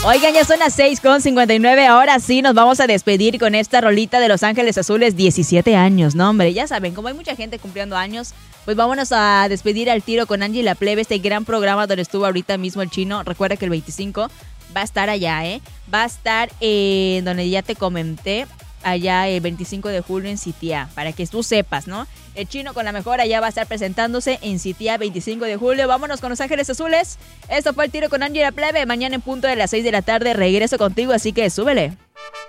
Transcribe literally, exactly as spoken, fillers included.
Oigan, ya son las seis con cincuenta y nueve. Ahora sí nos vamos a despedir con esta rolita de Los Ángeles Azules. diecisiete años, no hombre, ya saben, como hay mucha gente cumpliendo años, pues vámonos a despedir al tiro con Angie La Plebe, este gran programa donde estuvo ahorita mismo el Chino. Recuerda que el veinticinco va a estar allá, ¿eh? Va a estar en eh, donde ya te comenté, allá el veinticinco de julio en Sitiá, para que tú sepas, ¿no? El Chino con la mejor allá va a estar presentándose en Sitiá veinticinco de julio. Vámonos con Los Ángeles Azules. Esto fue el tiro con Angie La Plebe. Mañana en punto de las seis de la tarde regreso contigo, así que súbele.